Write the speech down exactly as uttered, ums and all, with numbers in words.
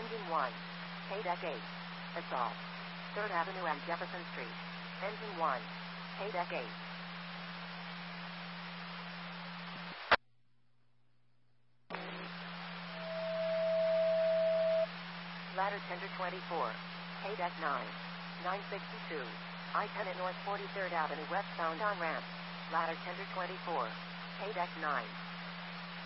Engine one. K-Deck eight. Assault. third Avenue and Jefferson Street. Engine one. K-Deck eight. Ladder Tender twenty-four. K-Deck nine. nine sixty-two. I ten at North forty-third Avenue westbound on ramp. Ladder Tender twenty-four. K-Deck nine.